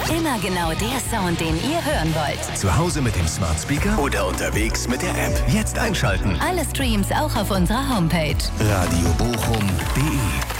Immer genau der Sound, den ihr hören wollt. Zu Hause mit dem Smart Speaker oder unterwegs mit der App. Jetzt einschalten. Alle Streams auch auf unserer Homepage. radiobochum.de